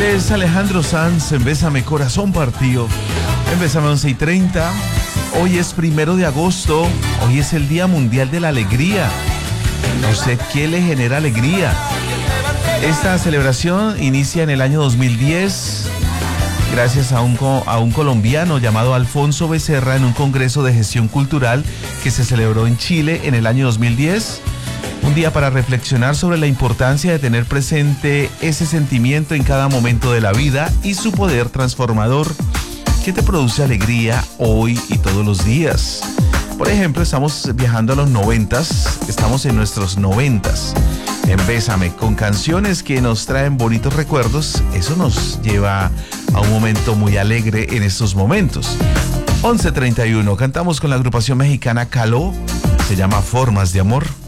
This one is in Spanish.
Él es Alejandro Sanz en Bésame Corazón Partido. En Bésame 11:30. Hoy es 1 de agosto. Hoy es el Día Mundial de la Alegría. No sé qué le genera alegría. Esta celebración inicia en el año 2010 gracias a un colombiano llamado Alfonso Becerra en un congreso de gestión cultural que se celebró en Chile en el año 2010. Un día para reflexionar sobre la importancia de tener presente ese sentimiento en cada momento de la vida y su poder transformador. ¿Qué te produce alegría hoy y todos los días? Por ejemplo, estamos viajando a los 90s, estamos en nuestros 90s. En Bésame, con canciones que nos traen bonitos recuerdos, eso nos lleva a un momento muy alegre en estos momentos. 11:31, cantamos con la agrupación mexicana Caló, se llama Formas de Amor.